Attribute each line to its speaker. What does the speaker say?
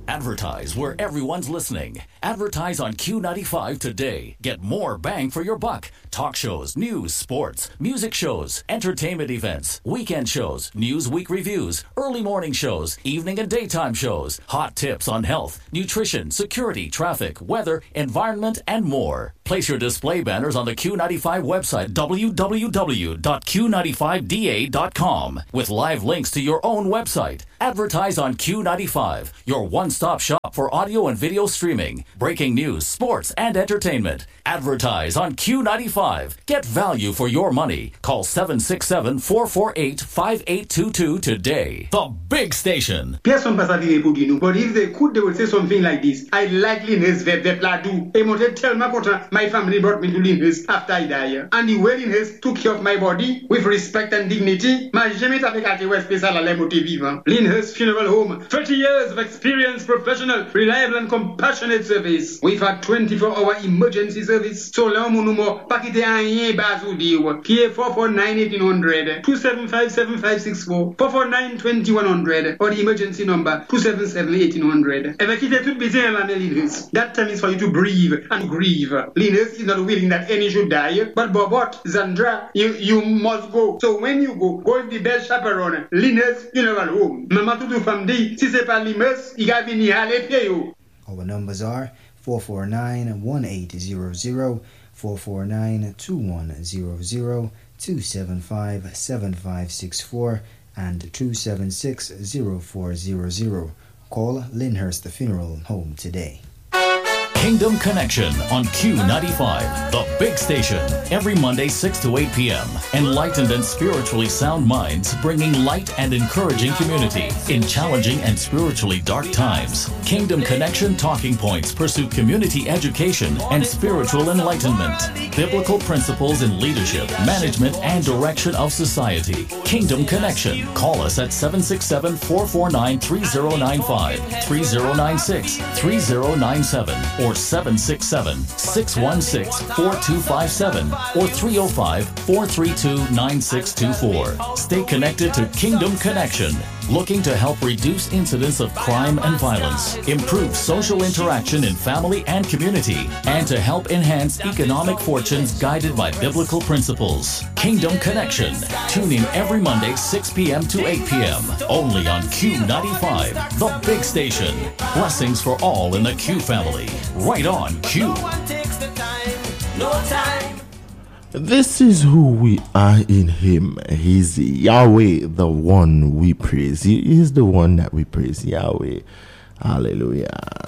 Speaker 1: Advertise where everyone's listening. Advertise on Q95 today. Get more bang for your buck. Talk shows, news, sports, music shows, entertainment events, weekend shows, Newsweek reviews, early morning shows, evening and daytime shows, hot tips on health, nutrition, security, traffic, weather, environment, and more. Place your display banners on the Q95 website, www.q95da.com, with live links to your own website. Advertise on Q95, your one-stop shop for audio and video streaming, breaking news, sports, and entertainment. Advertise on Q95. Get value for your money. Call 767-448-5822 today. The Big Station.
Speaker 2: Person pass avire pour nous, but if they could, they would say something like this. I like Linus Vepladu. I wanted to tell Makota, my family brought me to Linus after I died. And the way Linus took care of my body with respect and dignity, ma jamais t'avais gâté ouais spécial à l'émoté vivant. Linus Funeral Home, 30 years of experience, professional, reliable and compassionate service. We've had 24-hour emergency service. So là, mon numéro, pas quitter un rien bazou dire, qui est 449-1800, 275-7564, 449-2100, or the emergency number, 277-1800. If I quitte tout busy in la Linus, that time is for you to breathe and grieve. Linus is not willing that any should die, but Bobot, Zandra, you must go. So when you go with the best chaperone, Linus Funeral Home. Mama tout femme dit, si c'est pas Linus, il va venir à l'épied.
Speaker 3: Our numbers are 449-1800, 449-2100, 275-7564, and 276-0400. Call Lyndhurst Funeral Home today.
Speaker 1: Kingdom Connection on Q95, the big station, every Monday 6 to 8 p.m. Enlightened and spiritually sound minds bringing light and encouraging community in challenging and spiritually dark times. Kingdom Connection talking points pursue community education and spiritual enlightenment, biblical principles in leadership, management, and direction of society. Kingdom Connection. Call us at 767-449-3095, 3096, 3097, or 767-616-4257 or 305-432-9624. Stay connected to Kingdom Connection, looking to help reduce incidents of crime and violence, improve social interaction in family and community, and to help enhance economic fortunes guided by biblical principles. Kingdom Connection. Tune in every Monday 6 p.m. to 8 p.m. only on Q95, the big station. Blessings for all in the Q family. Right on Q.
Speaker 4: This is who we are in Him. He's Yahweh, the one we praise. He is the one that we praise, Yahweh. Hallelujah.